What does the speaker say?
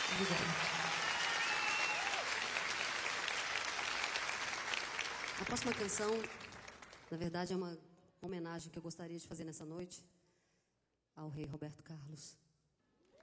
Obrigada. A próxima canção, na verdade, é uma homenagem que eu gostaria de fazer nessa noite ao rei Roberto Carlos.